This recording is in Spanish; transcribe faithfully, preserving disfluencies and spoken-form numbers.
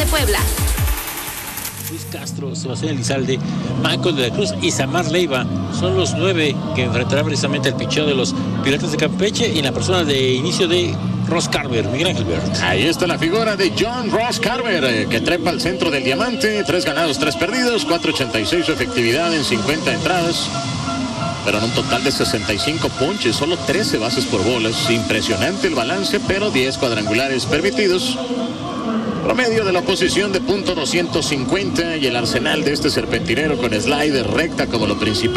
Puebla. Luis Castro, Sebastián Elizalde, Michael de la Cruz y Samar Leiva son los nueve que enfrentarán precisamente el picheo de los Piratas de Campeche y en la persona de inicio de Ross Carver. Miguel Ángel Bert. Ahí está la figura de John Ross Carver, eh, que trepa al centro del diamante. Tres ganados, tres perdidos, cuatro ochenta y seis su efectividad en cincuenta entradas. Pero en un total de sesenta y cinco ponches, solo trece bases por bolas. Impresionante el balance, pero diez cuadrangulares permitidos. Promedio de la oposición de punto doscientos cincuenta y el arsenal de este serpentinero con slider recta como lo principal.